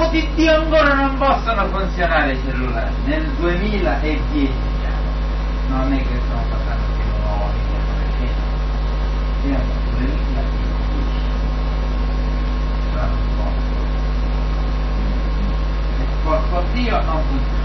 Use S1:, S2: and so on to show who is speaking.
S1: uomo di Dio ancora non possono funzionare i cellulari, nel 2010 siamo, non è che stiamo passando più nuovi, siamo nel 2010, il porco Dio non funziona.